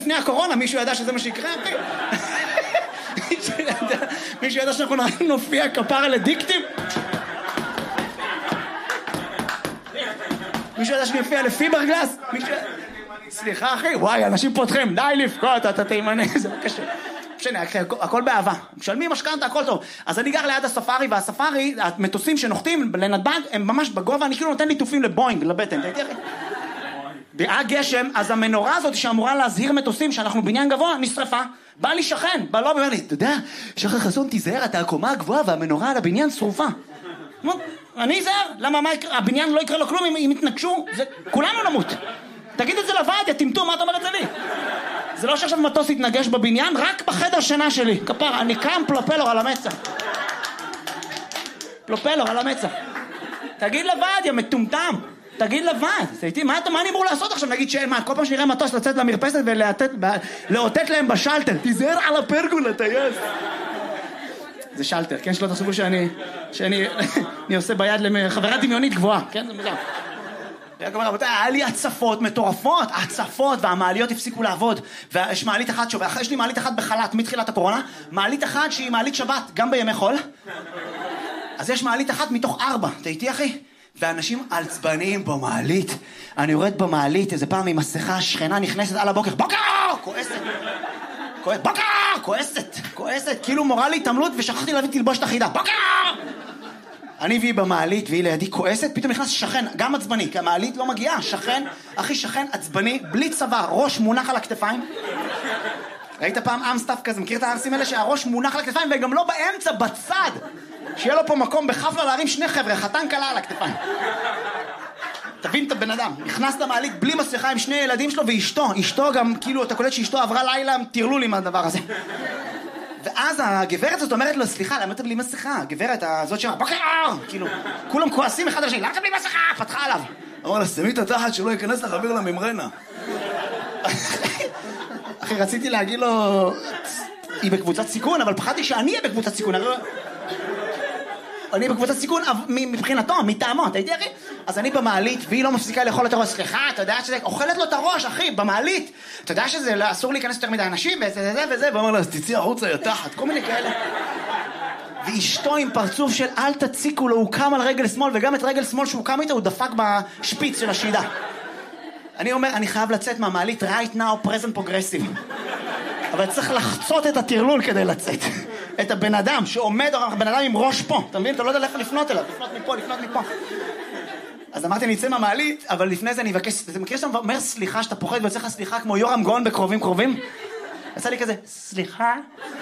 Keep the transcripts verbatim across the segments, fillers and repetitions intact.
לפני הקורונה מישהו ידע שזה מה שיקרה? מישהו ידע שאנחנו נופיע כפרה לדיקטים? מישהו ידע שאני אופיע לפיברגלס? סליחה אחי, וואי, אנשים פותחים, די לבכות, אתה תימני, זה לא קשה. משנה, הכל באהבה. משלמים משכנתה, הכל טוב. אז אני גר ליד הספארי, והספארי, המטוסים שנוחתים לנתב"ג, הם ממש בגובה, אני כאילו נותן ליטופים לבוינג, לבטן, תראי אחי. היה גשם, אז המנורה הזאת שאמורה להזהיר מטוסים שאנחנו בניין גבוה, נשרפה. בא לי שכן, בא לו ואומר לי, אתה יודע, שחר חסון תיזהר, אתה הקומה הגבוהה והמנורה על הבניין שרופה. אני אזהר, למה הבניין לא יקרה לו כלום אם יתנגשו? כולנו נמות. תגיד את זה לוועד, תמתו, מה אתה אומר את זה לי? זה לא שעכשיו מטוס יתנגש בבניין, רק בחדר שינה שלי. כפר, אני קם פלופלור על המצח. פלופלור על המצח. תגיד לוועד, יא מטומטם. תגיד לבד, מה, מה אני אמור לעשות עכשיו? נגיד שאין, מה, כל פעם שנראה מטוס לצאת למרפסת ולאותת להם בשלטר, תיזהר על הפרגולה, טייס. זה שלטר, כן? שלא תחשבו שאני, שאני, אני עושה ביד לחברה דמיונית גבוהה, כן? זה מוזר. היה לי הצפות מטורפות, הצפות, והמעליות הפסיקו לעבוד, ויש מעלית אחת שוב, יש לי מעלית אחת בחל"ת מתחילת הקורונה, מעלית אחת שהיא מעלית שבת, גם בימי חול, אז יש מעלית אחת מתוך ארבע, אתה איתי אחי? ואנשים עצבניים במעלית, אני יורד במעלית, איזה פעם עם מסכה, שכנה נכנסת על הבוקר, בוקר! כועסת, בוקר! כועסת, כועסת, כאילו מורה לי התעמלות ושכחתי להביא תלבושת אחידה, בוקר! אני והיא במעלית והיא לידי כועסת, פתאום נכנס שכן, גם עצבני, כי המעלית לא מגיעה, שכן, אחי שכן עצבני, בלי צבא, ראש מונח על הכתפיים. ראית פעם אמסטף כזה, מכיר את הארסים האלה שהראש מונח על הכתפיים וגם לא באמצע, בצד, שיהיה לו פה מקום בחפלה להרים שני חבר'ה, חתן קלה על הכתפיים. תבין את הבן אדם, נכנס למעלית בלי מסכה עם שני ילדים שלו ואשתו, אשתו גם, כאילו, אתה קולט שאשתו עברה לילה, תירלו לי מהדבר הזה. ואז הגברת הזאת אומרת לו, סליחה, למה אתה בלי מסכה? הגברת הזאת שמה, בוקר! כאילו, כולם כועסים אחד לשני, למה אתה בלי מסכה? פתחה עליו. אמר לה, שמי את התחת שלא ייכנס לחבר לממרנה. אחי, רציתי להגיד לו, היא בקבוצת סיכון, אבל פחדתי שאני אהיה בקבוצת סיכון. אני בקבוצת סיכון מבחינתו, מטעמו, אתה איתי אחי? אז אני במעלית, והיא לא מפסיקה לאכול את הראש. סליחה, אתה יודע שזה, אוכלת לו את הראש, אחי, במעלית. אתה יודע שזה אסור להיכנס יותר מדי אנשים, וזה וזה וזה, ואומר לה, אז תצאי החוצה, יא תחת, כל מיני כאלה. ואשתו עם פרצוף של אל תציקו לו, הוא קם על רגל שמאל, וגם את רגל שמאל שהוא קם איתה, הוא דפק בשפיץ של השידה. אני אומר, אני חייב לצאת מהמעלית, right now, present progressive. אבל צריך לחצות את הטרלול כדי לצאת. את הבן אדם שעומד, הבן אדם עם ראש פה, אתה מבין? אתה לא יודע איך לפנות אליו, לפנות מפה, לפנות מפה. אז אמרתי, אני אצא מהמעלית, אבל לפני זה אני אבקש, זה מכיר שאתה אומר סליחה, שאתה פוחד ויוצא לך סליחה כמו יורם גאון בקרובים קרובים? עשה לי כזה, סליחה?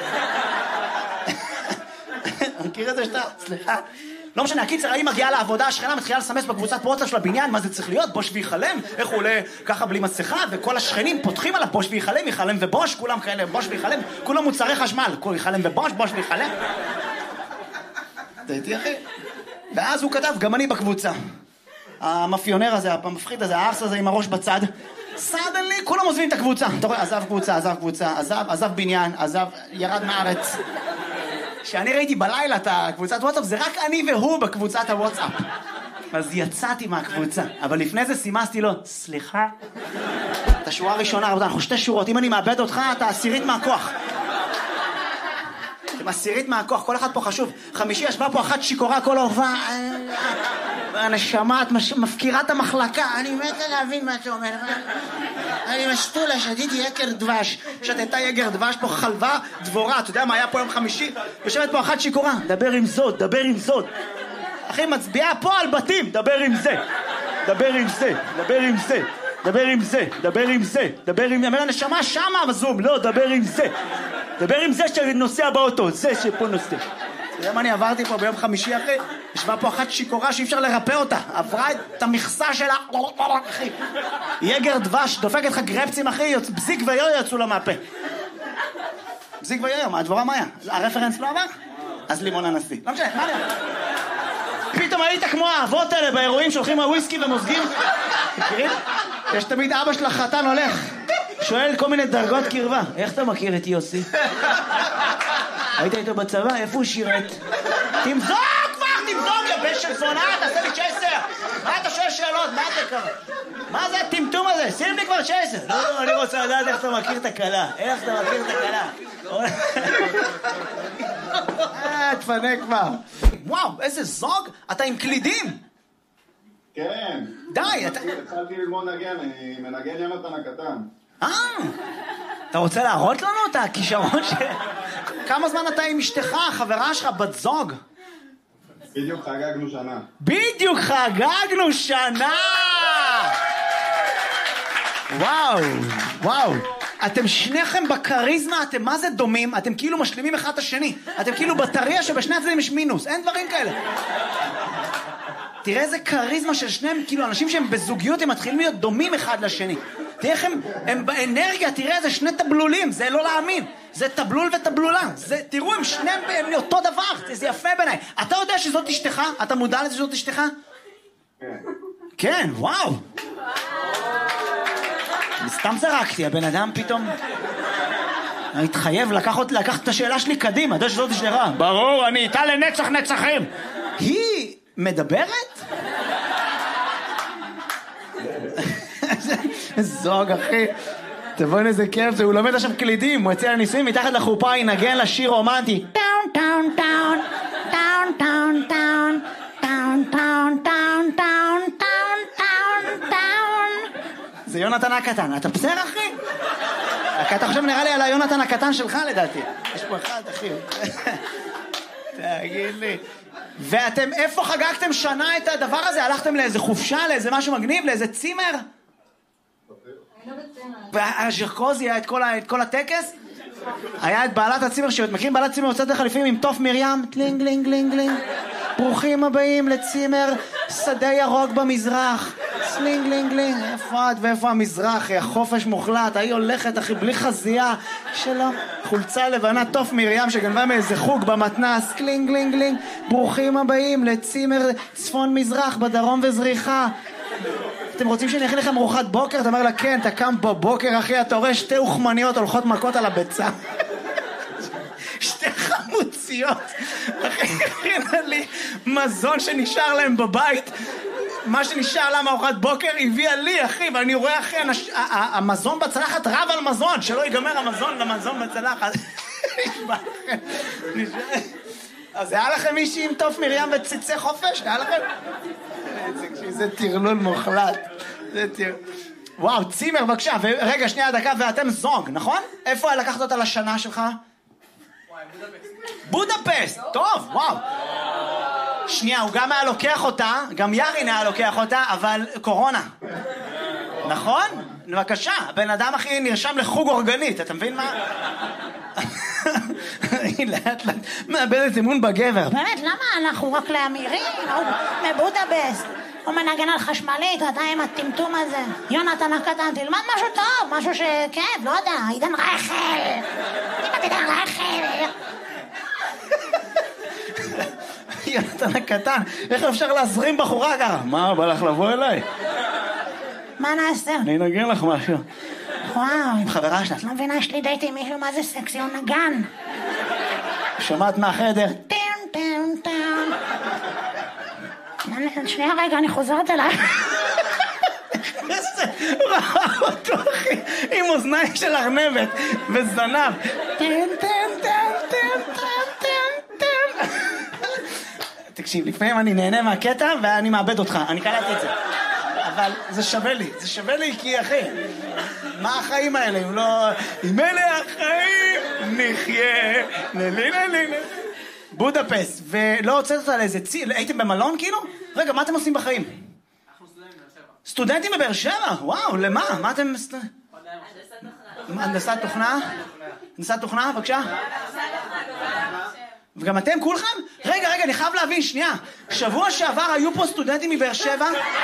מכיר את זה שאתה, סליחה? לא משנה, הקיצר, האם מגיעה לעבודה, השכנה מתחילה לסמס בקבוצת וואטסאפ של הבניין, מה זה צריך להיות? בוש ויחלם? איך הוא עולה ככה בלי מסכה? וכל השכנים פותחים עליו, בוש ויחלם, יחלם ובוש, כולם כאלה, בוש ויחלם, כולם מוצרי חשמל, כל יחלם ובוש, בוש ויחלם. אתה איתי אחי? ואז הוא כתב, גם אני בקבוצה. המאפיונר הזה, המפחיד הזה, הארס הזה עם הראש בצד, סדנלי, כולם עוזבים את הקבוצה. אתה רואה, עזב קבוצה, עזב קבוצה, עזב, עזב בניין, עזב, ירד מארץ. כשאני ראיתי בלילה את הקבוצת וואטסאפ, זה רק אני והוא בקבוצת הוואטסאפ. אז יצאתי מהקבוצה, אבל לפני זה סימסתי לו, סליחה? את השורה הראשונה, אנחנו שתי שורות, אם אני מאבד אותך, אתה עשירית מהכוח. אתם עשירית מהכוח, כל אחד פה חשוב. חמישי ישבה פה אחת שיקורה כל ההופעה. הנשמה, את מפקירה את המחלקה. אני מתה להבין מה אתה אומר. אני משתולה, שתיתי יקר דבש. שתתה יקר דבש פה חלבה דבורה. אתה יודע מה היה פה יום חמישי? יושבת פה אחת שיקורה. דבר עם זאת, דבר עם זאת. אחי, מצביעה פה על בתים. דבר עם זה. דבר עם זה. דבר עם זה. דבר עם זה. דבר עם זה. דבר עם... אומר הנשמה שמה בזום. לא, דבר עם זה. דבר עם זה שנוסע באוטו. זה שפה נוסע. אתה יודע מה אני עברתי פה ביום חמישי אחי? ישבה פה אחת שיקורה שאי אפשר לרפא אותה. עברה את המכסה שלה, אחי. יגר דבש, דופק לך גרפצים אחי, בזיק ויו יצאו לה מהפה. בזיק ויו, מה הדבורה מה היה? הרפרנס לא עבר? אז לימון הנשיא. לא משנה, מה היה? פתאום היית כמו האבות האלה באירועים שהולכים מהוויסקי ומוזגים. מכירים? יש תמיד אבא של החתן הולך. שואל כל מיני דרגות קרבה. איך אתה מכיר את יוסי? היית איתו בצבא? איפה הוא שירת? תמזוג כבר, תמזוג, יא בן של זונה, תעשה לי צ'סר. מה אתה שואל שאלות, מה אתה קרה? מה זה הטמטום הזה? שים לי כבר שש עשרה. לא, לא, אני רוצה לדעת איך אתה מכיר את הקלה. איך אתה מכיר את הקלה. אה, תפנה כבר. וואו, איזה זוג. אתה עם קלידים. כן. די, אתה... התחלתי ללמוד נגן, אני מנגן יונתן הקטן. אה, אתה רוצה להראות לנו את הכישרון ש... כמה זמן אתה עם אשתך, חברה שלך, בת זוג? בדיוק חגגנו שנה. בדיוק חגגנו שנה! וואו, וואו. אתם שניכם בקריזמה, אתם מה זה דומים? אתם כאילו משלימים אחד את השני. אתם כאילו בטריה שבשני הצדדים יש מינוס. אין דברים כאלה. תראה איזה קריזמה של שניהם, כאילו אנשים שהם בזוגיות, הם מתחילים להיות דומים אחד לשני. תראה איך הם, הם באנרגיה, תראה איזה שני טבלולים, זה לא להאמין. זה טבלול וטבלולה. זה, תראו, הם שניהם הם אותו דבר, זה יפה בעיניי. אתה יודע שזאת אשתך? אתה מודע לזה שזאת אשתך? כן. כן, וואו. סתם זרקתי, הבן אדם פתאום... אני התחייב לקחת, לקחת את השאלה שלי קדימה, אתה יודע שזאת אשתך? ברור, אני איתה לנצח נצחים. היא מדברת? זוג, אחי. תבואי איזה כיף זה, הוא לומד עכשיו קלידים, הוא יצא לניסויים, מתחת לחופה ינגן לשיר רומנטי. טאון, טאון, טאון, טאון, טאון, טאון, טאון, טאון, טאון, טאון, טאון, טאון, טאון. זה יונתן הקטן, אתה בסדר, אחי? אתה חושב נראה לי על היונתן הקטן שלך, לדעתי. יש פה אחד, אחי. תגיד לי. ואתם, איפה חגגתם שנה את הדבר הזה? הלכתם לאיזה חופשה, לאיזה משהו מגניב, לאיזה צימר? והז'רקוזי היה את כל, את כל הטקס? היה את בעלת הצימר, שמכירים בעלת צימר יוצאת לחליפים עם תוף מרים, טלינג לינג לינג לינג, ברוכים הבאים לצימר שדה ירוק במזרח, סלינג לינג לינג, איפה את ואיפה המזרח, החופש מוחלט, היא הולכת אחי בלי חזייה שלו, חולצה לבנה תוף מרים שגנבה מאיזה חוג במתנס, קלינג לינג לינג, ברוכים הבאים לצימר צפון מזרח בדרום וזריחה. אתם רוצים שאני אכין לכם ארוחת בוקר? אתה אומר לה, כן, אתה קם בבוקר, אחי, אתה רואה שתי אוכמניות הולכות מכות על הביצה. שתי חמוציות. אחי, הכינה לי מזון שנשאר להם בבית. מה שנשאר לה מארוחת בוקר הביאה לי, אחי, ואני רואה, אחי, המזון בצלחת רב על מזון, שלא ייגמר המזון למזון בצלחת. אז היה לכם מישהי עם תוף מרים וציצי חופש? היה לכם? זה טרלול מוחלט. זה טרלול. וואו, צימר, בבקשה. רגע, שנייה, דקה, ואתם זוג, נכון? איפה לקחת אותה לשנה שלך? בודפסט. טוב, וואו. שנייה, הוא גם היה לוקח אותה, גם ירין היה לוקח אותה, אבל קורונה. נכון? בבקשה, הבן אדם הכי נרשם לחוג אורגנית, אתה מבין מה? היא לאט לאט מאבדת אמון בגבר. באמת, למה אנחנו רק לאמירים? הוא מבודפסט, הוא מנגן על חשמלית, אתה עם הטמטום הזה. יונתן הקטן, תלמד משהו טוב, משהו שכיף, לא יודע, עידן רייכל. תלמד עידן רייכל. יונתן הקטן, איך אפשר להזרים בחורה ככה? מה, בא לך לבוא אליי? מה נעשה? אני אנגן לך משהו. וואו. עם חברה שלה. את לא מבינה, יש לי דייט עם מישהו, מה זה סקסי, הוא נגן. שמעת מהחדר? טן, טן, טן. שנייה רגע, אני חוזרת אליי. איזה ראה אותו, אחי, עם אוזניים של ארנבת וזנב. טן, טן, טן, טן, טן, טן, טן. תקשיב, לפעמים אני נהנה מהקטע ואני מאבד אותך, אני קלטתי את זה. אבל זה שווה לי, זה שווה לי כי אחי, מה החיים האלה אם לא... אם אלה החיים נחיה, נלי נלי נלי. בודפסט, ולא הוצאת אותה לאיזה צי... הייתם במלון כאילו? רגע, מה אתם עושים בחיים? אנחנו סטודנטים בבאר שבע. סטודנטים בבאר שבע? וואו, למה? מה אתם... הנדסת תוכנה? הנדסת תוכנה, בבקשה? וגם אתם כולכם? רגע, רגע, אני חייב להבין, שנייה. שבוע שעבר היו פה סטודנטים מבאר שבע?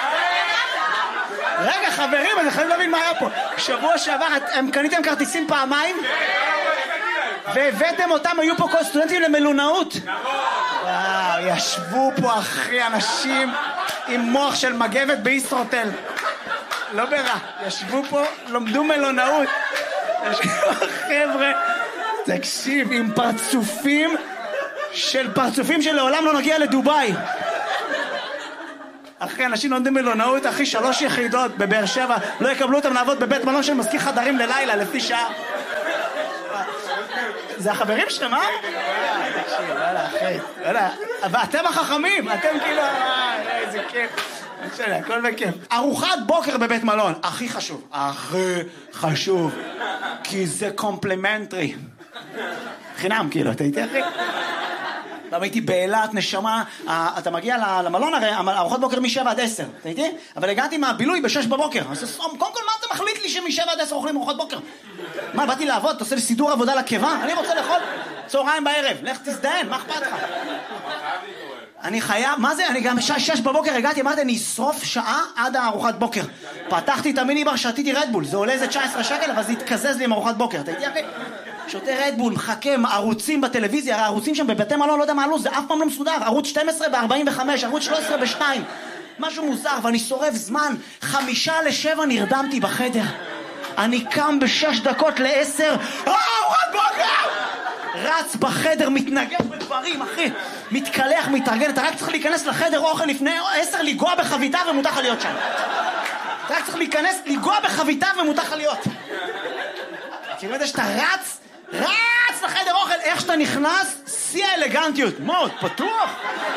רגע, חברים, אני חייב להבין מה היה פה. שבוע שעבר, הם קניתם כרטיסים פעמיים? והבאתם אותם, היו פה כל סטודנטים למלונאות? וואו, ישבו פה אחי אנשים עם מוח של מגבת בישרוטל. לא ברע, ישבו פה, לומדו מלונאות. ישבו חבר'ה, תקשיב, עם פרצופים של פרצופים שלעולם לא נגיע לדוביי. אחי, אנשים לומדים מלונאות, אחי, שלוש יחידות בבאר שבע, לא יקבלו אותם לעבוד בבית מלון של מזכיר חדרים ללילה, לפי שעה. זה החברים שלכם, אה? תקשיב, וואלה, אחי, וואלה, ואתם החכמים, אתם כאילו, אה, איזה כיף. משנה, הכל בכיף. ארוחת בוקר בבית מלון, הכי חשוב. הכי חשוב. כי זה קומפלימנטרי. חינם, כאילו, אתה איתי, אחי? לא, הייתי באילת, נשמה, אתה מגיע למלון הרי, ארוחות בוקר משבע עד עשר, אתה איתי? אבל הגעתי מהבילוי בשש בבוקר. אז קודם כל, מה אתה מחליט לי שמשבע עד עשר אוכלים ארוחות בוקר? מה, באתי לעבוד? אתה עושה לי סידור עבודה לקיבה? אני רוצה לאכול צהריים בערב. לך תזדיין, מה אכפת לך? אני חייב, מה זה? אני גם בשעה שש בבוקר הגעתי, אמרתי, אני אשרוף שעה עד הארוחת בוקר. פתחתי את המיניבר, שתיתי רדבול, זה עולה איזה תשע עשרה שקל, אבל זה התקזז לי עם ארוחת בוקר. אתה איתי, אחי? שותה רדבול, מחכה, ערוצים בטלוויזיה, הרי הערוצים שם בבתי מלון, לא יודע מה עלו, זה אף פעם לא מסודר. ערוץ שתים עשרה ב-ארבעים וחמש, ערוץ שלוש עשרה ב-שתיים. משהו מוזר, ואני שורף זמן. חמישה לשבע נרדמתי בחדר. אני קם בשש דקות לעשר, אה, ארוחת בוקר! רץ בחדר, מתנגד בדברים, אחי. מתקלח, מתארגן, אתה רק צריך להיכנס לחדר אוכל לפני עשר, לגוע בחביתה ומותר לך להיות שם. אתה רק צריך להיכנס, לגוע בחביתה ומותר לך להיות. כאילו יודע שאתה רץ, רץ לחדר אוכל, איך שאתה נכנס, שיא האלגנטיות. מאוד פתוח.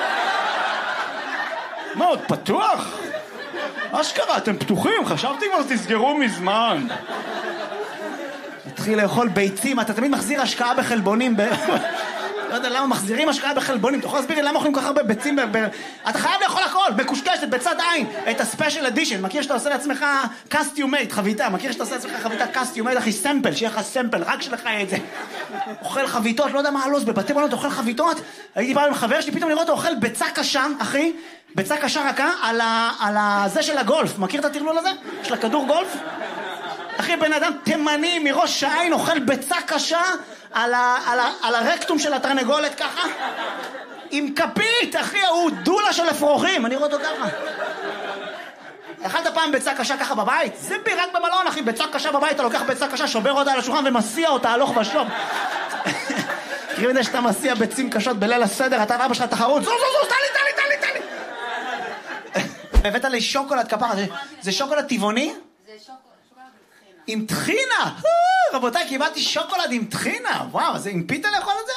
מאוד פתוח. מה שקרה, אתם פתוחים, חשבתי כבר תסגרו מזמן. התחיל לאכול ביצים, אתה תמיד מחזיר השקעה בחלבונים, ב... לא יודע למה מחזירים השקעה בחלבונים, אתה יכול להסביר לי למה אוכלים כל כך הרבה ביצים, ב... ב... אתה חייב לאכול הכל, בקושקשת, בצד עין, את הספיישל אדישן, מכיר שאתה עושה לעצמך קסטיום מייד, חביתה, מכיר שאתה עושה לעצמך חביתה קסטיום מייד, אחי, סמפל, שיהיה לך סמפל, רק שלך יהיה את זה. אוכל חביתות, לא יודע מה הלו"ז, בבתי מלון אוכל חביתות, הייתי פעם עם חבר שלי, פתאום לראות אוכל ביצה קשה, אחי, ביצה קשה רכה, על ה... על הזה של הגולף, מכיר את הטרלול הזה? של הכדור גולף? אחי, בן אדם תימני מראש העין אוכל ביצה קשה על, ה, על, ה, על הרקטום של התרנגולת ככה עם כפית, אחי, הוא דולה של אפרוחים, אני רואה אותו ככה. אכלת פעם ביצה קשה ככה בבית? זה רק במלון, אחי, ביצה קשה בבית, אתה לוקח ביצה קשה, שובר אותה על השולחן ומסיע אותה הלוך ושוב. תראי מדי שאתה מסיע ביצים קשות בליל הסדר, אתה ואבא שלך תחרות, זו זו זו, תן לי, תן לי, תן לי, תן לי. הבאת לי שוקולד כפרה, זה, זה שוקולד טבעוני? זה שוקולד. עם טחינה, רבותיי, קיבלתי שוקולד עם טחינה, וואו, זה עם פיתה לאכול את זה?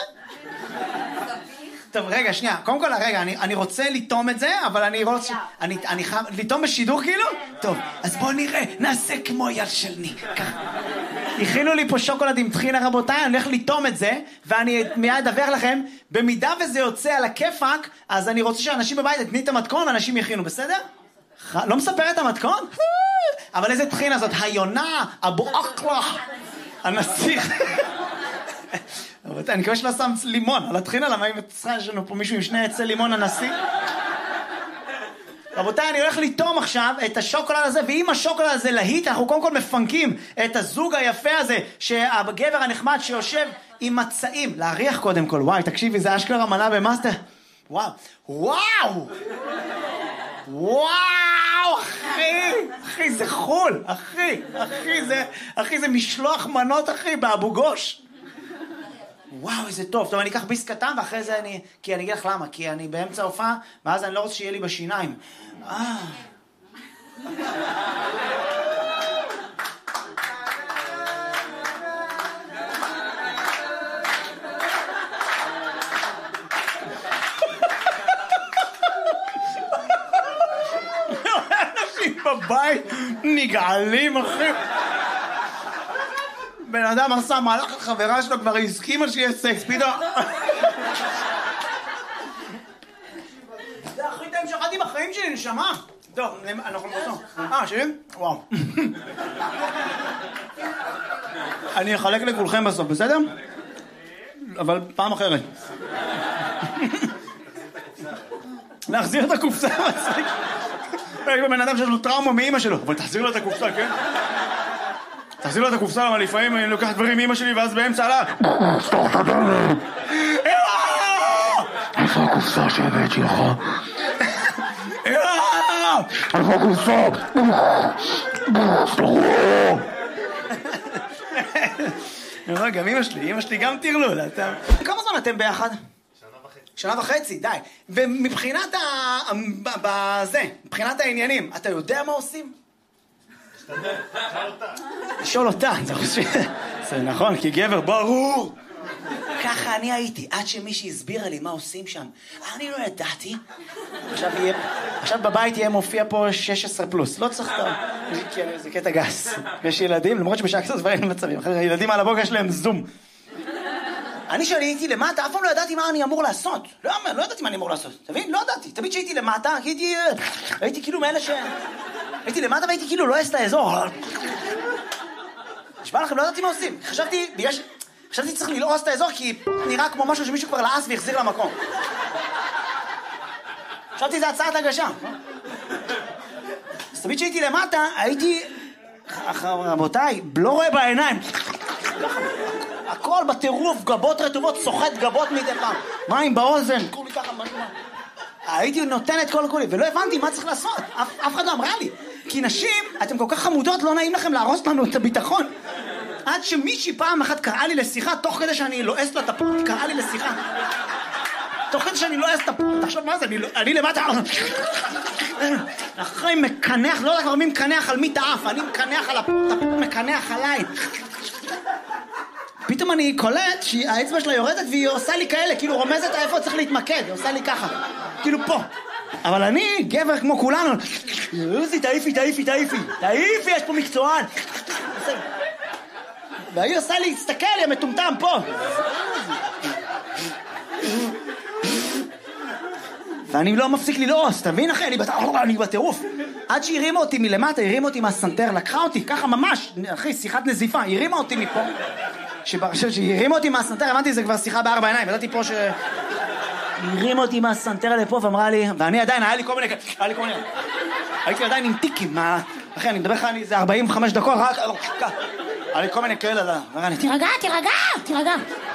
טוב, רגע, שנייה, קודם כל, רגע, אני, אני רוצה לטום את זה, אבל אני רוצה, אני, אני חייב, לטום בשידור כאילו? טוב, אז בואו נראה, נעשה כמו יד של ניק, ככה. הכינו לי פה שוקולד עם טחינה, רבותיי, אני הולך לטום את זה, ואני מיד אדווח לכם, במידה וזה יוצא על הכיפק, אז אני רוצה שאנשים בבית יתני את המתכון, ואנשים יכינו, בסדר? לא מספר את המתכון? אבל איזה טחינה זאת, היונה, אבו אקלה, הנסיך. אני מקווה שלא שם לימון על הטחינה, למה אם יש לנו פה מישהו עם שני עצי לימון הנסיך? רבותיי, אני הולך לטום עכשיו את השוקולד הזה, ואם השוקולד הזה להיט, אנחנו קודם כל מפנקים את הזוג היפה הזה, שהגבר הנחמד שיושב עם מצעים, להריח קודם כל, וואי, תקשיבי, זה אשכרה מנה במאסטר. וואו, וואו! וואו, אחי, אחי, זה חול, אחי, אחי, זה, אחי, זה משלוח מנות, אחי, באבו גוש. וואו, איזה טוב. טוב, אני אקח ביס קטן, ואחרי זה אני, כי אני אגיד לך למה, כי אני באמצע הופעה, ואז אני לא רוצה שיהיה לי בשיניים. אה. בבית נגעלים, אחי. בן אדם עשה מהלך החברה שלו, כבר הסכימה שיהיה סקס, פתאום. זה הכי טעים שאכלתי בחיים שלי, נשמה. טוב, אנחנו נבוא. אה, שלי? וואו. אני אחלק לכולכם בסוף, בסדר? אבל פעם אחרת. להחזיר את הקופסה, מצליק. יש בבן אדם שיש לו טראומה מאמא שלו, אבל תחזיר לו את הקופסה, כן? תחזיר לו את הקופסה, אבל לפעמים אני לוקח דברים מאמא שלי, ואז באמצע עלה... סתוך את הדלת! איפה הקופסה שהבאת שלך? איפה הקופסה? גם אמא שלי, אמא שלי גם תרלול. כמה זמן אתם ביחד? שנה וחצי. שנה וחצי, די. ומבחינת ה... בזה, מבחינת העניינים, אתה יודע מה עושים? לשאול אותה, זה חושב... זה נכון, כי גבר ברור. ככה אני הייתי, עד שמישהי הסבירה לי מה עושים שם. אני לא ידעתי. עכשיו יהיה... עכשיו בבית יהיה מופיע פה שש עשרה פלוס. לא צריך את... זה קטע גס. יש ילדים, למרות שבשעה כזאת דברים מצבים. ילדים על הבוקר יש להם זום. אני שהייתי למטה, אף פעם לא ידעתי מה אני אמור לעשות. לא, לא ידעתי מה אני אמור לעשות. תבין? לא ידעתי. תמיד שהייתי למטה, הייתי... הייתי כאילו מאלה ש... הייתי למטה והייתי כאילו לא אעש את האזור. נשמע לכם, לא ידעתי מה עושים. חשבתי, בגלל ש... חשבתי צריך ללעוס את האזור כי נראה כמו משהו שמישהו כבר לעס והחזיר למקום. חשבתי זה הצעת הגשה. אז תמיד שהייתי למטה, הייתי... רבותיי, לא רואה בעיניים. הכל בטירוף, גבות רטובות, סוחט גבות מדי פעם. מים באוזן, כולי ככה, משהו. הייתי נותנת כל כולי, ולא הבנתי מה צריך לעשות. אף, אף אחד לא אמרה לי. כי נשים, אתם כל כך חמודות, לא נעים לכם להרוס לנו את הביטחון. עד שמישהי פעם אחת קראה לי לשיחה, תוך כדי שאני לועס לה את הפורט, קראה לי לשיחה. תוך כדי שאני לועס את הפורט, עכשיו מה זה? אני, אני למטה... אחרי מקנח, לא יודע כבר מי מקנח על מי תאף, אני מקנח על הפורט, הפורט מקנח עליי. פתאום אני קולט שהאצבע שלה יורדת והיא עושה לי כאלה, כאילו רומזת איפה צריך להתמקד, היא עושה לי ככה, כאילו פה. אבל אני, גבר כמו כולנו, יוזי, תעיפי, תעיפי, תעיפי, תעיפי, יש פה מקצוען. והיא עושה לי, תסתכל, היא המטומטם פה. ואני לא מפסיק ללעוס, תבין אחי, אני בטירוף. עד שהרימה אותי מלמטה, הרימה אותי מהסנטר, לקחה אותי, ככה ממש, אחי, שיחת נזיפה, הרימה אותי מפה. שהרימה אותי מהסנטר, הבנתי, זה כבר שיחה בארבע עיניים, ידעתי פה ש... הרימה אותי מהסנטר לפה ואמרה לי, ואני עדיין, היה לי כל מיני, היה לי כל מיני, הייתי עדיין עם טיקים, אחי, אני מדבר לך, זה ארבעים וחמש דקות, רק, היה לי כל מיני כאלה, תירגע, תירגע, תירגע.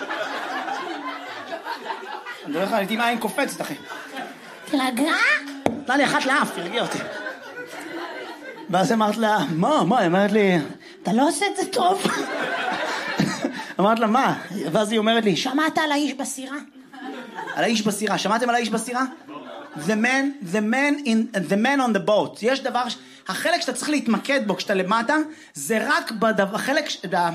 אני מדבר לך, הייתי עם עין קופצת, אחי. תירגע? נתנה לי אחת לאף, תרגיע אותי. ואז אמרת לה, מה, מה? היא אומרת לי, אתה לא עושה את זה טוב. אמרת לה, מה? ואז היא אומרת לי, שמעת על האיש בסירה? על האיש בסירה, שמעתם על האיש בסירה? The man, the man in, the man on the boat. יש דבר, החלק שאתה צריך להתמקד בו כשאתה למטה, זה רק בדבר, החלק,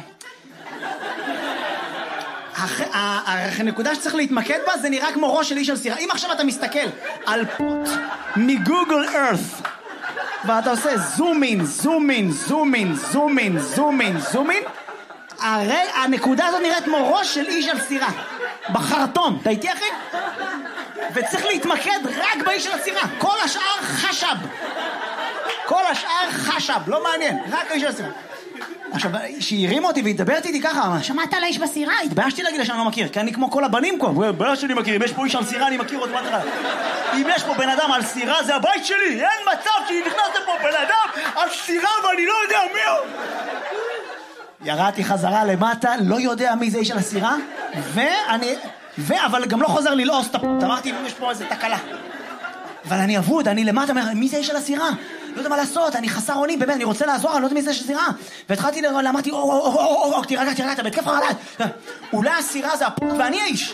הנקודה שצריך להתמקד בה זה נראה כמו ראש של איש על סירה. אם עכשיו אתה מסתכל על פוט מגוגל ארת ואתה עושה זום אין, זום אין, זום אין, זום אין, זום אין, זום אין, הנקודה הזאת נראית כמו ראש של איש על סירה בחרטון. אתה איתי אחי? וצריך להתמקד רק באיש על הסירה. כל השאר חשב, כל השאר חשב, לא מעניין, רק האיש על הסירה. עכשיו, שהיא הרימה אותי והתדברת איתי ככה, שמעת על האיש בסירה? התביישתי להגיד לה שאני לא מכיר, כי אני כמו כל הבנים פה, בלע שלי מכיר, אם יש פה איש על סירה אני מכיר אותו, מה תראה? אם יש פה בן אדם על סירה זה הבית שלי, אין מצב שנכנס לפה בן אדם על סירה ואני לא יודע מי הוא. ירדתי חזרה למטה, לא יודע מי זה איש על הסירה, ואני, ו... אבל גם לא חוזר ללעוס את הפות, אמרתי אם יש פה איזה תקלה. אבל אני אבוד, אני למטה, מי זה איש על הסירה? לא יודע מה לעשות, אני חסר אונים, באמת, אני רוצה לעזור, אני לא יודע מי זה איש הסירה. והתחלתי, אמרתי, או, או, או, או, או, תירגע, תירגע, אתה בתקף חרדה. אולי הסירה זה הפות ואני האיש.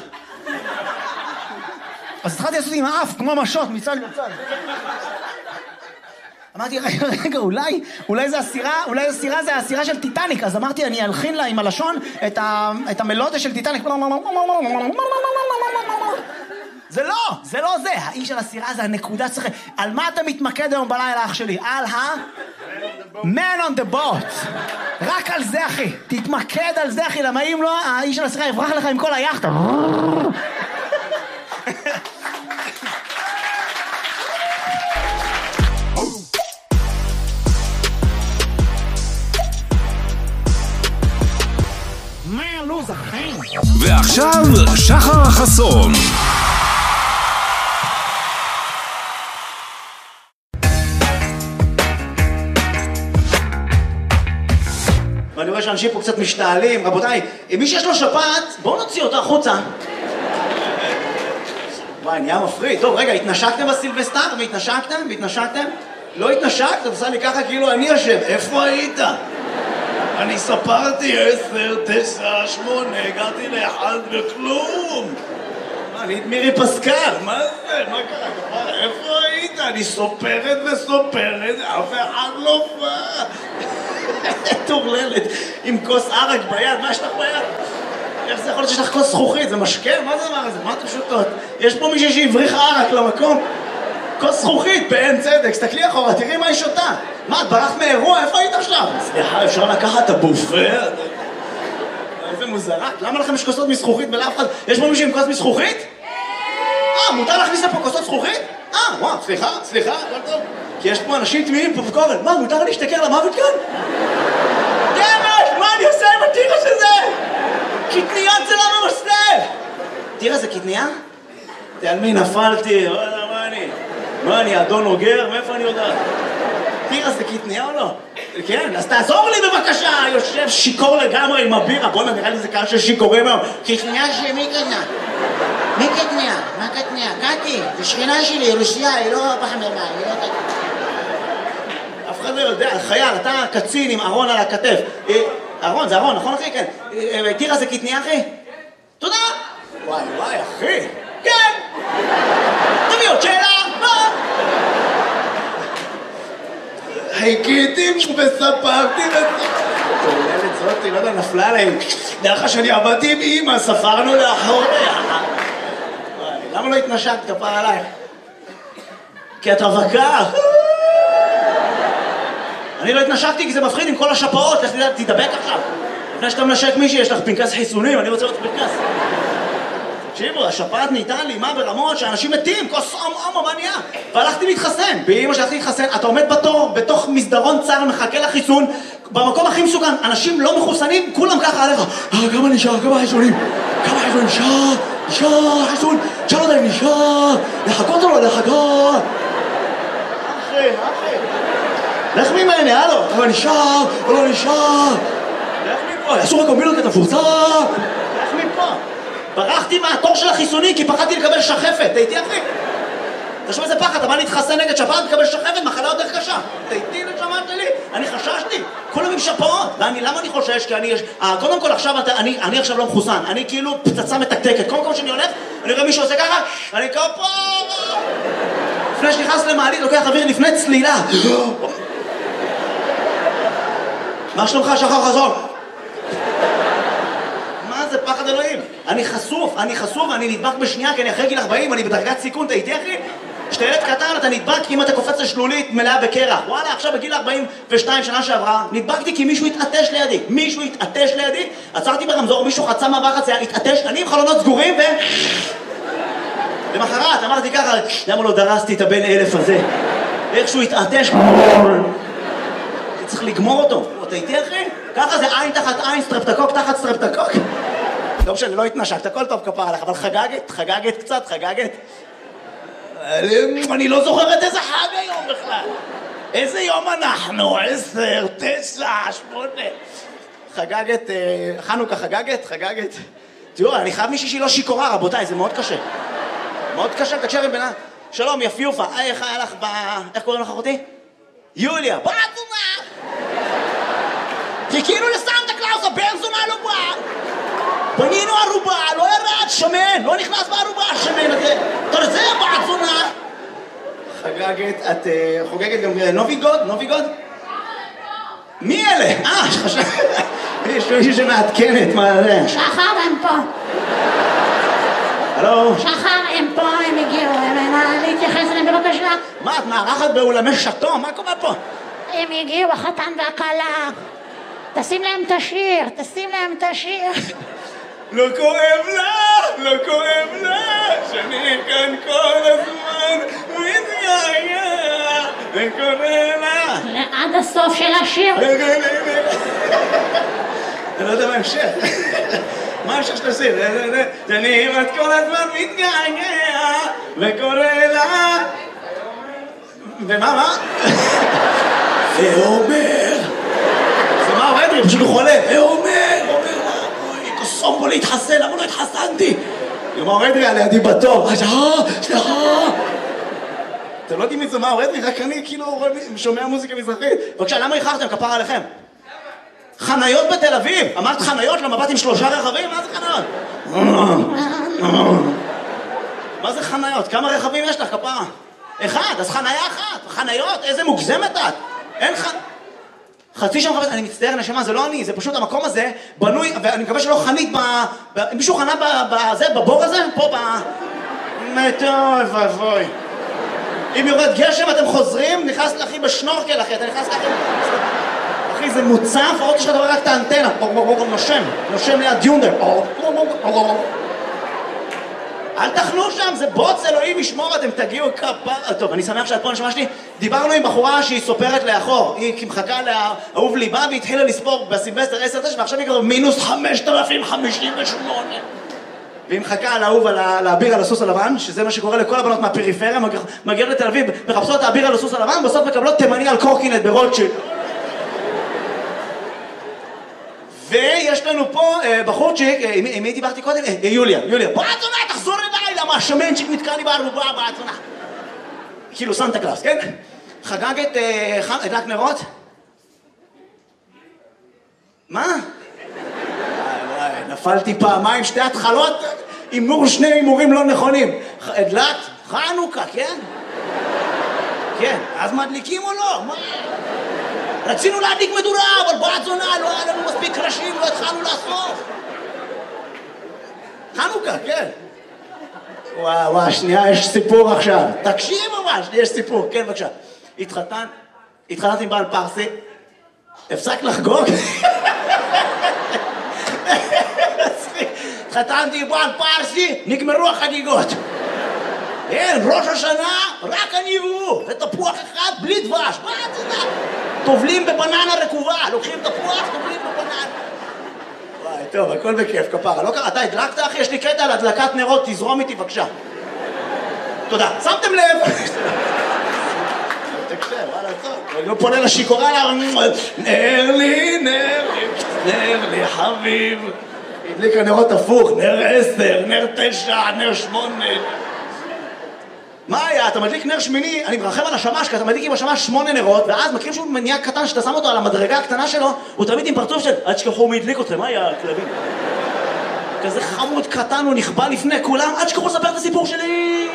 אז התחלתי לעשות עם האף, כמו משות, מצד לצד. אמרתי, רגע, רגע, אולי, אולי זה הסירה, אולי הסירה זה הסירה של טיטניק. אז אמרתי, אני אלחין לה עם הלשון את, ה, את המלודיה של טיטניק. זה לא, זה לא זה. האיש של הסירה זה הנקודה צריך... על מה אתה מתמקד היום בלילה, אח שלי? על ה... Man on the boat. רק על זה, אחי. תתמקד על זה, אחי. למה אם לא, האיש של הסירה יברח לך עם כל היחטה. מה לוז, אחי? ועכשיו, שחר חסון. ואני רואה שאנשים פה קצת משתעלים, רבותיי, אם מי שיש לו שפעת, בואו נוציא אותו החוצה. וואי, נהיה מפריד. טוב, רגע, התנשקתם בסילבסטר? והתנשקתם? והתנשקתם? לא התנשקת? אתה עושה לי ככה כאילו אני אשם. איפה היית? אני ספרתי עשר, תשע, שמונה, הגעתי לאחד וכלום. אני את מירי פסקל, מה זה? מה קרה? כפרה, איפה היית? אני סופרת וסופרת, אף אחד לא בא. טורללת, עם כוס ערק ביד, מה יש לך ביד? איך זה יכול להיות שיש לך כוס זכוכית? זה משקה? מה זה הדבר הזה? מה אתם שותות? יש פה מישהי שהבריחה ערק למקום? כוס זכוכית, באין צדק, סתכלי אחורה, תראי מה היא שותה. מה, את ברחת מאירוע? איפה היית עכשיו? סליחה, אפשר לקחת את הבופה? איזה מוזרה, למה לכם יש כוסות מזכוכית ולאף אחד? יש פה מישהו עם כוס מזכוכית? אה, מותר להכניס לפה כוסות זכוכית? אה, וואו, סליחה, סליחה, הכל טוב. כי יש פה אנשים תמימים פה בקורן. מה, מותר להשתכר למוות כאן? דמש, מה אני עושה עם הטירה שזה? קטניה זה לא ממסלב! טירה זה קטניה? על מי נפלתי? מה אני? מה אני, אדון אוגר? מאיפה אני יודעת? טירה זה קטניה או לא? כן, אז תעזור לי בבקשה! יושב שיקור לגמרי עם הבירה. בוא'נה, נראה לי זה קהל של שיכורים היום. קטניה שמי קטניה? מי קטניה? מה קטניה? קטי, זה שכנה שלי, רוסיה, היא לא פחממה, היא לא קטניה. אף אחד לא יודע, חייל, אתה קצין עם ארון על הכתף. ארון, זה ארון, נכון אחי? כן. טירה זה קטניה אחי? תודה! וואי וואי אחי! כן! תביא עוד שאלה! מה? חיכיתי וספרתי צוללת זאתי, לא יודע, נפלה עליהם. דרך כלל שאני עבדתי עם אמא, ספרנו לאחור ביחד. למה לא התנשקת כפר עלייך? כי את רווקה. אני לא התנשקתי כי זה מפחיד עם כל השפעות. לך תדבק עכשיו. לפני שאתה מנשק מישהי, יש לך פנקס חיסונים, אני רוצה לראות פנקס. תקשיבו, השפעת נהייתה לי, מה ברמות שאנשים מתים, כוס עום, מה נהיה? והלכתי להתחסן, באמא שהלכתי להתחסן, אתה עומד בתור, בתוך מסדרון צר, מחכה לחיסון, במקום הכי מסוכן, אנשים לא מחוסנים, כולם ככה עליך. אה, כמה נשאר, כמה חיסונים? כמה חיסונים? נשאר, נשאר, חיסון, תשאל אותם, נשאר, לחכות או לא לחכות? אחי, אחי. לך ממני, הלו, כמה נשאר, או לא נשאר? לך מפה, אסור הקומבינות כי אתה מפורסם. לך מפה. ברחתי מהתור של החיסוני כי פחדתי לקבל שחפת, תהייתי אחי? תשמע איזה פחד, אתה בא להתחסן נגד שפעת לקבל שחפת, מחלה יותר קשה. תהייתי לשמעת שלי, אני חששתי, כולם עם שפעות. למה אני חושש? כי אני, קודם כל עכשיו, אני, אני עכשיו לא מחוסן, אני כאילו פצצה מתקתקת. קודם כל שאני הולך, אני רואה מישהו עושה ככה, אני כפה. לפני שנכנס למעלית, לוקח אוויר לפני צלילה. מה שלומך שחר חזון? זה פחד אלוהים. אני חשוף, אני חשוף, אני נדבק בשנייה, כי אני אחרי גיל ארבעים, אני בדרגת סיכון, אתה איתי אחי? כשאתה ילד קטן, אתה נדבק אם אתה קופץ לשלולית מלאה בקרח. וואלה, עכשיו בגיל ארבעים ושתיים שנה שעברה, נדבקתי כי מישהו התעטש לידי. מישהו התעטש לידי, עצרתי ברמזור, מישהו חצה מעבר חצייה, התעטש, אני עם חלונות סגורים ו... למחרת, אמרתי ככה, למה לא דרסתי את הבן אלף הזה? איכשהו התעטש, צריך לגמור אותו. אתה איתי אחי? ככה זה עין תחת עין, סטרפטקוק תחת סטרפטקוק. לא משנה, לא התנשקת, הכל טוב כפר עליך, אבל חגגת, חגגת קצת, חגגת. אני לא זוכרת איזה חג היום בכלל. איזה יום אנחנו? עשר, תשע, שמונה. חגגת, חנוכה חגגת, חגגת. תראו, אני חייב מישהי שהיא לא שיקורה, רבותיי, זה מאוד קשה. מאוד קשה, תקשר עם בינה. שלום, יפיופה, איך היה לך ב... איך קוראים לך אחותי? יוליה, בעצומה! חיכינו לסנטה קלאוס, הבן זונה לא בא! בנינו ערובה, לא ירד, שמן, לא נכנס בערובה, השמן הזה. תרזה, בעצונה! חגגת, את חוגגת גם נוביגוד? נוביגוד? מי אלה? אה, שחשב... יש מישהו שמעדכנת, מה זה? שחר, הם פה. הלו? שחר, הם פה, הם הגיעו, הם להתייחס אליהם בבקשה. מה, את מארחת באולמי שטו? מה קורה פה? הם הגיעו, החתן והכלה. תשים להם את השיר, תשים להם את השיר. לא כואב לה, לא כואב לה, שאני כאן כל הזמן מתגעגע, וקורא לה. עד הסוף של השיר. אני לא יודע מה המשך. מה המשך של השיר? שאני בת כל הזמן מתגעגע, וקורא לה. ומה, מה? ואומר. זה מה עובד לי? פשוט הוא חולה. ואומר, אומר לה. קוסום בו להתחסן, למה לא התחסנתי? יום הורדרי על ידי בתור, סליחה, סליחה. אתם לא יודעים מי זה מה הורדרי, רק אני כאילו שומע מוזיקה מזרחית. בבקשה, למה איחרתם? כפר עליכם. חניות בתל אביב. אמרת חניות למבט עם שלושה רכבים? מה זה חניות? מה זה חניות? כמה רכבים יש לך, כפרה? אחד, אז חניה אחת. חניות, איזה מוגזמת את. אין ח... חצי שם חפש, אני מצטער, נשמה, זה לא אני, זה פשוט המקום הזה בנוי, ואני מקווה שלא חנית ב... ב... מישהו חנה בזה, בבור הזה? פה ב... טוב, אבוי. אם יורד גשם, אתם חוזרים, נכנס לאחי בשנורקל, אחי, אתה נכנס לאחי... אחי, זה מוצף, עוד שאתה רואה רק את האנטנה, נושם, נושם ליד יונדר. אל תחנו שם, זה בוץ, אלוהים ישמור, אתם תגיעו כפר... טוב, אני שמח שאת פה, נשמע שלי. דיברנו עם בחורה שהיא סופרת לאחור, היא מחכה לאהוב ליבה והתחילה לספור בסילבסטר עשר תשע, ועכשיו היא כבר מינוס חמשת אלפים חמישים ושמונה. והיא מחכה על האהוב, על האביר על הסוס הלבן, שזה מה שקורה לכל הבנות מהפריפריה, מגיעות לתל אביב, מחפשות את האביר על הסוס הלבן, בסוף מקבלות תימני על קורקינט ברוטשילד. ויש לנו פה בחורצ'יק, עם מי דיברתי קודם? יוליה, יוליה. בעצונה, תחזור אליי, למה השמנצ'יק נתקע לי בערובה, בעצונה. כאילו סנטה קלאוס, כן? חגגת הדלק נרות? מה? וואי, נפלתי פעמיים, שתי התחלות, הימור שני הימורים לא נכונים. הדלק, חנוכה, כן? כן, אז מדליקים או לא? מה? רצינו להדליק מדורה, אבל בעצונה, לא היה לנו מספיק קרשים, לא התחלנו לאסוף. חנוכה, כן. וואו, וואו, שנייה, יש סיפור עכשיו. תקשיב ממש, יש סיפור. כן, בבקשה. התחתן, התחתנת עם בעל פרסי, הפסק לחגוג. התחתנתי עם בעל פרסי, נגמרו החגיגות. אין, ראש השנה, רק אני והוא. ותפוח אחד בלי דבש. מה את יודעת? טובלים בבננה רקובה, לוקחים תפוח, טובלים בבננה. וואי, טוב, הכל בכיף, כפרה. לא קרה, אתה הדלקת, אחי? יש לי קטע על הדלקת נרות, תזרום איתי, בבקשה. תודה. שמתם לב? תקשב, וואלה, טוב. אני לא פונה לשיקורה, נר לי, נר לי, נר לי, חביב. הדליק הנרות הפוך, נר עשר, נר תשע, נר שמונה. מה היה? אתה מדליק נר שמיני, אני מרחם על השמש, כי אתה מדליק עם השמש שמונה נרות, ואז מכירים שהוא מניע קטן שאתה שם אותו על המדרגה הקטנה שלו, הוא תמיד עם פרצוף של, עד שכחו מי הדליק אתכם, מה היה הכלבים? כזה חמוד קטן, הוא נכבה לפני כולם, עד שכחו לספר את הסיפור שלי!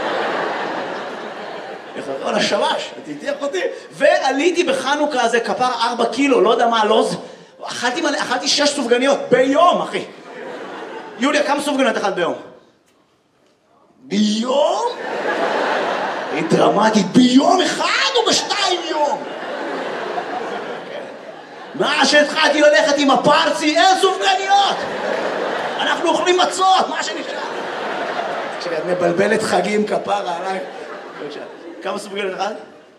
על השמש, תתיח אותי. ועליתי בחנוכה הזה, כפר ארבע קילו, לא יודע מה הלוז, אכלתי, אכלתי שש סופגניות, ביום, אחי. יוליה, כמה סופגניות אכלת ביום? ביום? היא דרמטית, ביום אחד או בשתיים יום? מה שהתחלתי ללכת עם הפרצי, אין סופגניות! אנחנו אוכלים מצות, מה שנשאר? כשאת מבלבלת חגים כפרה עליי. כמה סופגניות אחד?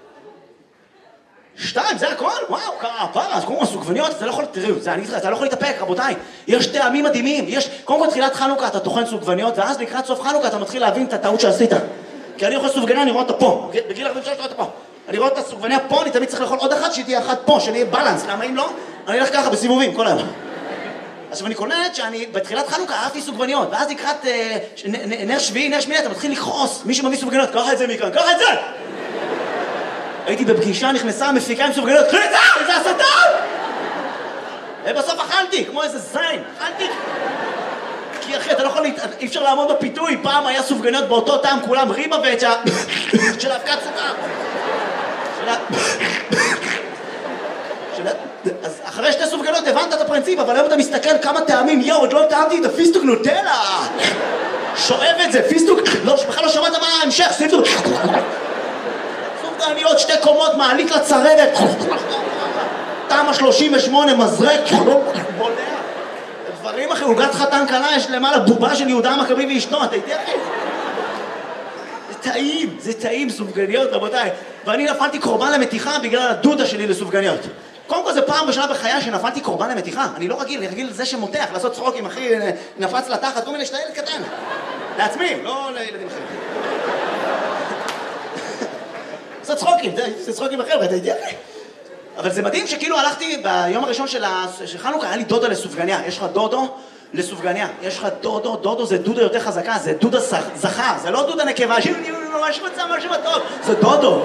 שתיים, זה הכל? וואו, כפרה, אז קודם כל סופגניות, אתה לא יכול, תראו, זה אני אתך, אתה לא יכול להתאפק, רבותיי. יש טעמים מדהימים, יש, קודם כל תחילת חנוכה אתה טוחן סופגניות, ואז לקראת סוף חנוכה אתה מתחיל להבין את הטעות שעשית. כי אני אוכל סופגניה, אני רואה אותה פה. בגיל ארבעים ושלוש, אני רואה אותה פה. אני רואה את הסופגניה פה, אני תמיד צריך לאכול עוד אחת, שהיא תהיה אחת פה, שאני אהיה בלנס. למה אם לא? אני אלך ככה בסיבובים, כל היום. עכשיו אני קולט שאני בתחילת חנוכה אהבתי סופגניות, ואז לקראת נר שביעי, נר שמיני, אתה מתחיל לכעוס. מי שמביא סופגניות, קח את זה מכאן, קח את זה! הייתי בפגישה, נכנסה המפיקה עם סופגניות, קחי את זה! זה השטן! ובסוף אכלתי, כמו איזה זין, אכלתי. כי אחי, אתה לא יכול, אי אפשר לעמוד בפיתוי, פעם היה סופגניות באותו טעם, כולם ריבה ואת של האבקת סוכר. אז אחרי שתי סופגניות הבנת את הפרינציפ, אבל היום אתה מסתכל כמה טעמים, יואו, עוד לא טעמתי את הפיסטוק נוטלה. שואב את זה, פיסטוק, בכלל לא שמעת מה ההמשך, פיסטוק. סופגניות, עוד שתי קומות, מעלית לצרבת. תמה שלושים ושמונה, מזרק, בולע. דברים אחרי, עוגת חתן קלה, יש למעלה בובה של יהודה המכבי ואשתו, אתה איתי אחי? זה טעים, זה טעים, סופגניות, רבותיי. ואני נפלתי קורבן למתיחה בגלל הדודה שלי לסופגניות. קודם כל זה פעם בשנה בחיי שנפלתי קורבן למתיחה. אני לא רגיל, אני רגיל לזה שמותח, לעשות צחוקים, אחי, נפץ לתחת, כל מיני שאתה ילד קטן. לעצמי, לא לילדים אחרים. לעשות צחוקים, זה צחוקים אחר, אתה איתי אחי? אבל זה מדהים שכאילו הלכתי ביום הראשון של חנוכה, היה לי דודה לסופגניה. יש לך דודו לסופגניה. יש לך דודו, דודו זה דודה יותר חזקה, זה דודה זכר, זה לא דודה נקבה, שאני ממש מצא משהו טוב. זה דודו.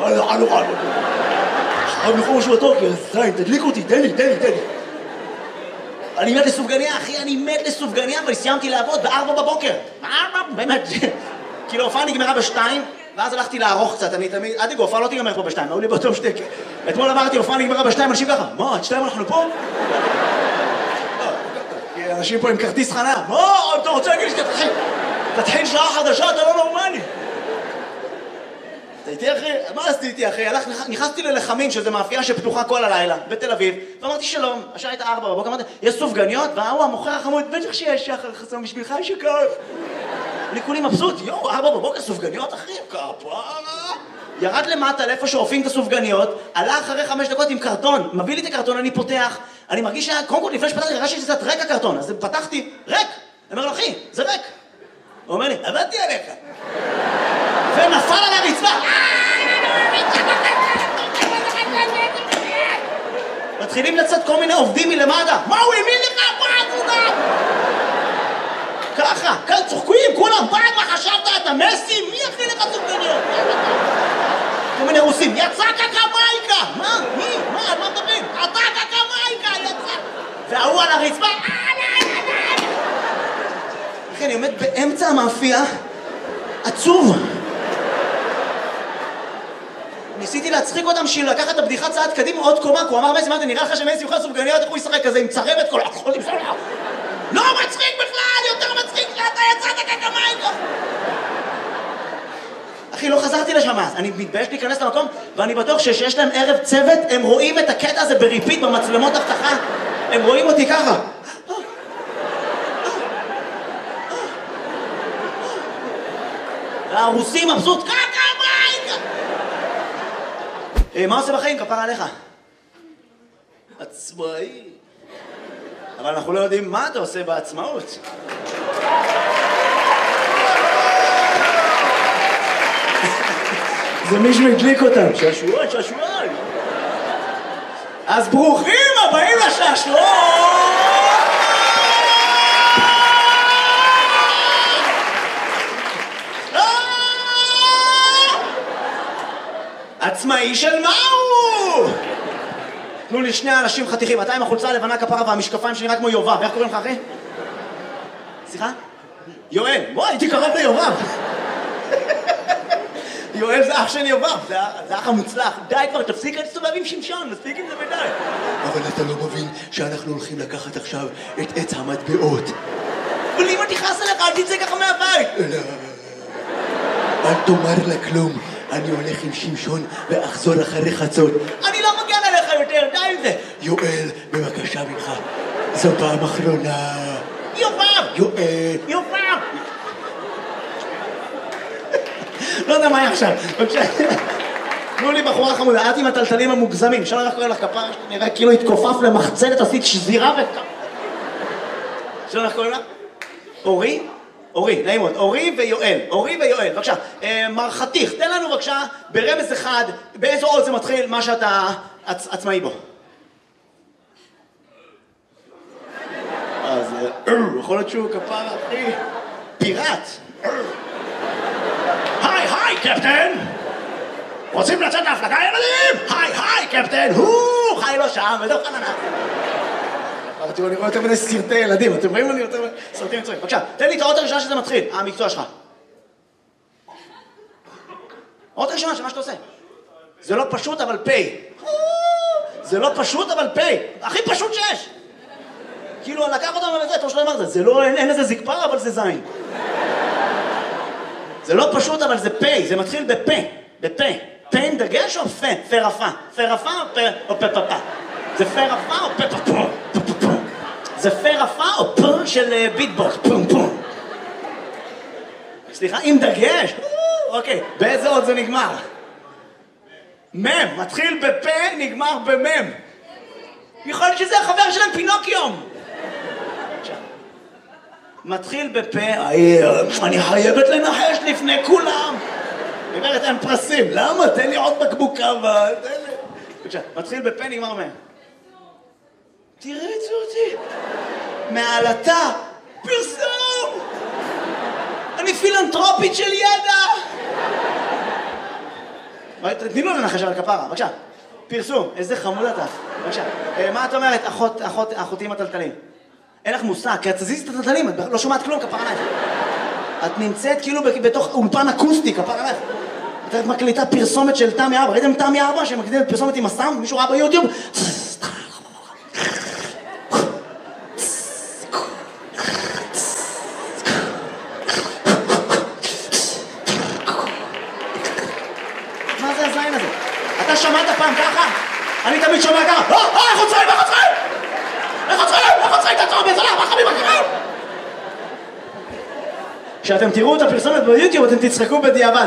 אני יכול משהו טוב, כי זין, תדליק אותי, תן לי, תן לי, תן לי. אני מת לסופגניה, אחי, אני מת לסופגניה, אבל סיימתי לעבוד בארבע בבוקר. בארבע, באמת. כאילו, ההופעה נגמרה בשתיים, ואז הלכתי לערוך קצת, אני תמיד, עד ההופעה לא תיגמר פה בשתיים, היו לי באותו שתי... אתמול אמרתי, ההופעה נגמרה בשתיים, אנשים ככה, מה, עד שתיים אנחנו פה? אנשים פה עם כרטיס חניה, מה, אתה רוצה להגיד לי שתתחיל? תתחיל שעה חדשה, אתה לא נורמלי. אתה איתי אחי? מה עשיתי אחי? נכנסתי ללחמים, שזה מאפייה שפתוחה כל הלילה, בתל אביב, ואמרתי שלום, השעה הייתה ארבע בבוקר, אמרתי, יש סופגניות? והוא המוכר החמוד, בטח שיש שחר חסון בשבילך, יש יקר. אני כולי מבסוט, יואו, ארבע בבוקר סופגניות אחי, כפרה. ירד למטה לאיפה שאופים את הסופגניות, עלה אחרי חמש דקות עם קרטון, מביא לי את הקרטון, אני פותח, אני מרגיש שה... קודם כל, לפני שפתחתי, הרגשתי שזה קצת ריק הקרטון, אז פתחתי, ריק. אני אומר לו, אחי, זה ריק. הוא אומר לי, עבדתי עליך. ונפל על הרצפה. מתחילים לצאת כל מיני עובדים מלמטה. מה הוא האמין לך? בעד ככה, כאן צוחקים, כולם, בעד מה חשבת? אתה מסי? מי יכניל לך סופגניות? כל מיני רוסים, יצא קקמייקה! מה? מי? מה? על מה מדברים? אתה קקמייקה! יצא! והוא על הרצפה, אחי, אני עומד באמצע המאפייה, עצוב. ניסיתי להצחיק אותם בשביל לקחת את הבדיחה צעד קדימה עוד קומה, כי הוא אמר מסי, מה זה נראה לך שמסי יוכל סופגניות, איך הוא ישחק כזה עם צרבת כל החולים שלו? לא מצחיק בכלל, יותר מצחיק שאתה יצאת קקמייקה! אחי, לא חזרתי לשם אז, אני מתבייש להיכנס למקום, ואני בטוח שיש להם ערב צוות, הם רואים את הקטע הזה בריפיט במצלמות הבטחה, הם רואים אותי ככה. והרוסים מבסוט, קקמייקה! מה עושה בחיים? כפרה עליך. עצמאי. אבל אנחנו לא יודעים מה אתה עושה בעצמאות. זה מישהו הדליק אותם. שעשועון, שעשועון. אז ברוכים הבאים לשעשועון! עצמאי של מה הוא? תנו לי שני אנשים חתיכים, אתה עם החולצה הלבנה כפרה והמשקפיים שנראה כמו יובב, איך קוראים לך אחי? סליחה? יואל, וואי, הייתי קרוב ליובב. יואל זה אח של יובב, זה אח המוצלח. די כבר, תפסיק להסתובב עם שמשון, מספיק עם זה ודי. אבל אתה לא מבין שאנחנו הולכים לקחת עכשיו את עץ המטבעות. אבל אם אני תכעס עליך, אל תצא ככה מהבית. לא, אל תאמר לה כלום. אני הולך עם שמשון ואחזור אחרי חצות. אני לא מגן עליך יותר, די עם זה. יואל, בבקשה ממך, זו פעם אחרונה. יובב! יואל. יובב! לא יודע מה היה עכשיו. בבקשה. תנו לי בחורה חמודה, את עם הטלטלים המוגזמים. אפשר לך קורא לך כפרה, נראה כאילו התכופף למחצלת, עשית שזירה ו... אפשר לך קורא לך? אורי? אורי, נעים מאוד. אורי ויואל. אורי ויואל, בבקשה. מר חתיך, תן לנו בבקשה ברמז אחד, באיזו עוד זה מתחיל מה שאתה עצמאי בו. אז יכול להיות שהוא כפרה, אחי. פיראט. היי, היי, קפטן! רוצים לצאת להפלגה, ילדים? היי, היי, קפטן! הוא חי לו שם, ודו חננה. תראו, אני רואה יותר מדי סרטי ילדים, אתם רואים אני יותר מדי סרטים מצויים. בבקשה, תן לי את האות הראשונה שזה מתחיל, המקצוע שלך. האות הראשונה שמה שאתה עושה. זה לא פשוט, אבל פי. זה לא פשוט, אבל פי. הכי פשוט שיש. כאילו, לקח אותם על זה, טוב שלא אמרת, זה לא, אין איזה זקפר, אבל זה זין. זה לא פשוט, אבל זה פי, זה מתחיל בפה, בפה. פה עם דגש או פה? פה רפה. פה רפה או פה או פה פפה? זה פה רפה או פה פפה? זה פה רפה או פה של ביטבוקס? פום פום. סליחה, עם דגש? אוקיי, באיזה עוד זה נגמר? מם, מתחיל בפה, נגמר במם. יכול להיות שזה החבר שלהם פינוקיום. מתחיל בפה, אני חייבת לנחש לפני כולם. אני אומרת, אין פרסים. למה? תן לי עוד בקבוק קווה. בבקשה, מתחיל בפה, נגמר מהם. תראה את זה אותי. מעלתה, פרסום. אני פילנטרופית של ידע. תתני לו לנחש על כפרה, בבקשה. פרסום, איזה חמוד אתה. בבקשה. מה את אומרת, אחות, אחות, אחותי עם הטלטלים? אין לך מושג, כי את תזיז את הטלטלים, את לא שומעת כלום, כפרה עליי. את נמצאת כאילו בתוך אולפן אקוסטי, כפר עליך. את מקליטה פרסומת של תמי ארבע. ראיתם תמי ארבע שמקליטה פרסומת עם הסאונד? מישהו ראה ביוטיוב? מה זה הזין הזה? אתה שמעת פעם ככה? אני תמיד שומע ככה. אה, איך עוצרים, איך עוצרים? איך עוצרים, איך עוצרים? תעצור בזולה, מה חביב הקרב? כשאתם תראו את הפרסומת ביוטיוב, אתם תצחקו בדיעבד.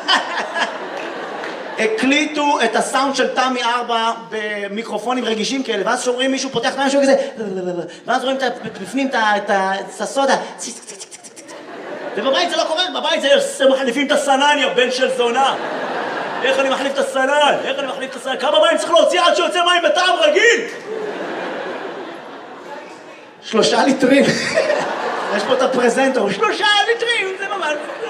הקליטו את הסאונד של תמי ארבע במיקרופונים רגישים כאלה, ואז שומעים מישהו פותח משהו כזה, ואז רואים בפנים את הסודה. ובבית זה לא קורה, בבית זה מחליפים את הסנן, יא בן של זונה. איך אני מחליף את הסנן? איך אני מחליף את הסנן? כמה מים צריך להוציא עד שיוצא מים בטעם רגיל? שלושה ליטרים. יש פה את הפרזנטור, שלושה ליטרים, זה ממש...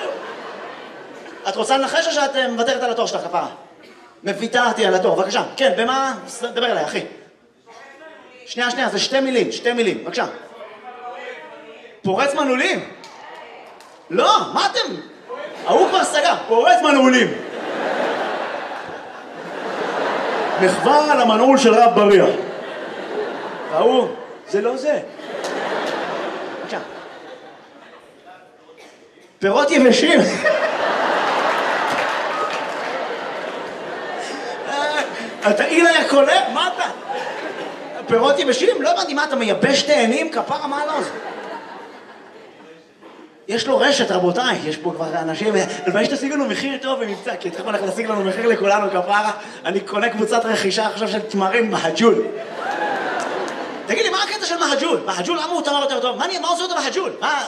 את רוצה לנחש או שאת מוותרת על התור שלך, כפרה? מוויתרתי על התור, בבקשה. כן, במה? דבר אליי, אחי. שנייה, שנייה, זה שתי מילים, שתי מילים, בבקשה. פורץ מנעולים? לא, מה אתם? ההוא כבר סגר, פורץ מנעולים. מחווה על המנעול של רב בריח. ההוא, זה לא זה. בבקשה. פירות יבשים. אתה אילה יקולה? מה אתה? פירות יבשים? לא הבנתי, מה אתה מייבש תאנים? כפרה, מה לא זה? יש לו רשת, רבותיי, יש פה כבר אנשים, אבל יש תשיג לנו מחיר טוב במבצע, כי אתכם הולך להשיג לנו מחיר לכולנו, כפרה, אני קונה קבוצת רכישה עכשיו של תמרים מהג'ול. תגיד לי, מה הקטע של מהג'ול? מהג'ול, למה הוא תמר יותר טוב? מה עושה אותו מהג'ול? מה?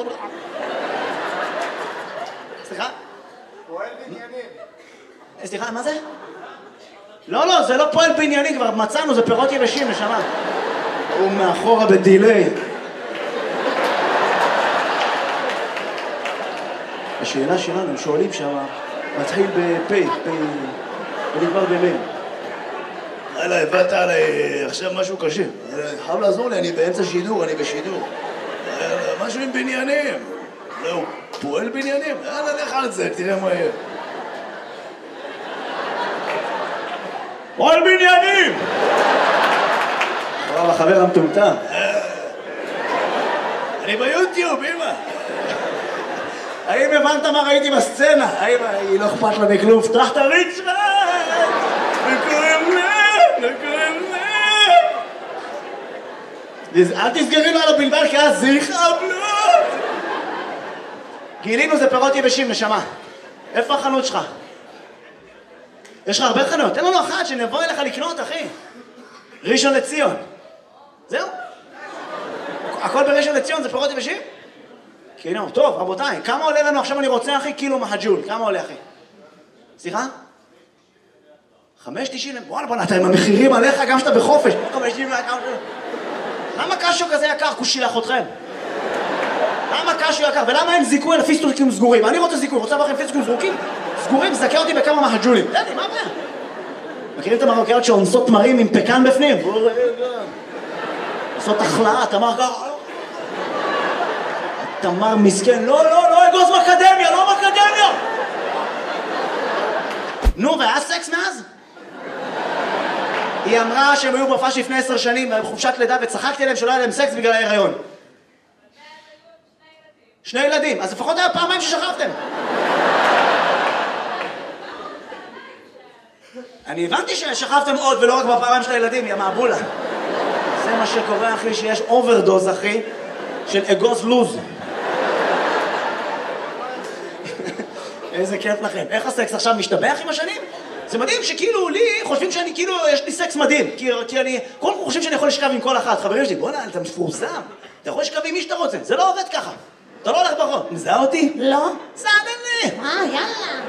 סליחה? פועל בניינים. סליחה, מה זה? לא, לא, זה לא פועל בעניינים, כבר מצאנו, זה פירות יבשים, נשמה. הוא מאחורה בדילי. השאלה שלנו, הם שואלים שם, מתחיל בפי, פי, ונגמר במי. הלאה, הבאת עליי עכשיו משהו קשה. חייב לעזור לי, אני באמצע שידור, אני בשידור. משהו עם בניינים. לא, הוא פועל בניינים? יאללה, לך על זה, תראה מה יהיה. פועל בניינים! וואו, החבר המטומטם. אני ביוטיוב, אמא. האם הבנת מה ראיתי בסצנה? האם היא לא אכפת לה מכלום? פתח את הריצ'רד! וקוראים לה! וקוראים לה! אל תסגרי לו על הבלבל, כי אז זה יכאבלות! גילינו זה פירות יבשים, נשמה. איפה החנות שלך? יש לך הרבה חנות, תן לנו אחת שנבוא אליך לקנות, אחי. ראשון לציון. זהו? הכל בראשון לציון זה פירות יבשים? כן, טוב, רבותיי, כמה עולה לנו עכשיו אני רוצה, אחי, קילו מהג'ול? כמה עולה, אחי? סליחה? חמש תשעים? וואלה, בוא נתן עם המחירים עליך גם שאתה בחופש. חמש תשעים יקר. למה קשו כזה יקר? כושילח אתכם. למה קשו יקר? ולמה אין זיכוי על פיסטוקים סגורים? אני רוצה זיכוי, רוצה לכם פיסטוקים סגורים? סגורים, זכה אותי בכמה מהג'ולים. תדעי, מה הבעיה? מכירים את המרוקאיות שאונסות תמרים עם פקן בפנים? עושות החלאה, תמר ככה. תמר מסכן, לא, לא, לא אגוז מקדמיה, לא מקדמיה! נו, והיה סקס מאז? היא אמרה שהם היו בהופעה לפני עשר שנים, בחופשת לידה, וצחקתי עליהם שלא היה להם סקס בגלל ההיריון. שני ילדים, אז לפחות היה פעמיים ששכבתם. אני הבנתי ששכבתם עוד ולא רק בפעמיים של הילדים, יא מעבולה. זה מה שקורה, אחי, שיש אוברדוז, אחי, של אגוז לוז. איזה כיף לכם. איך הסקס עכשיו משתבח עם השנים? זה מדהים שכאילו לי חושבים שאני כאילו, יש לי סקס מדהים. כי, כי אני, כל כך חושבים שאני יכול לשכב עם כל אחת. חברים שלי, בוא נע, אתה מפורסם. אתה יכול לשכב עם מי שאתה רוצה. זה לא עובד ככה. אתה לא הולך ברחוב. מזהה אותי? לא. סעדן לי. אה, יאללה.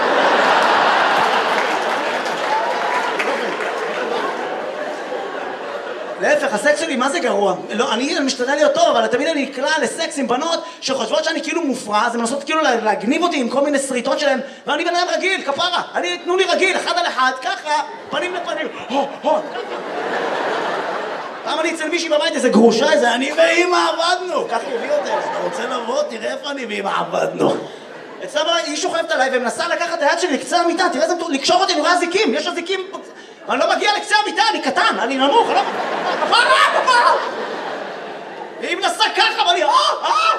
להפך, הסקס שלי, מה זה גרוע? לא, אני משתדל להיות טוב, אבל תמיד אני נקלע לסקס עם בנות שחושבות שאני כאילו מופרע, אז הן מנסות כאילו להגניב אותי עם כל מיני שריטות שלהן, ואני בן אדם רגיל, כפרה. אני, תנו לי רגיל, אחד על אחד, ככה, פנים לפנים, הו, הו, פעם אני אצל מישהי בבית, איזה גרושה, איזה אני ואמא עבדנו. ככה הוא הביא אותה, אתה רוצה לבוא? תראה איפה אני ואמא עבדנו. אצלה בבית, היא שוכבת עליי ומנסה לקחת את היד שלי לקצה המיטה, תראה איזה מטור, לקשור אותי, אני רואה זיקים, יש הזיקים. אני לא מגיע לקצה המיטה, אני קטן, אני נמוך, אני לא... כפרה, כפרה! והיא מנסה ככה, ואני... אה, אה!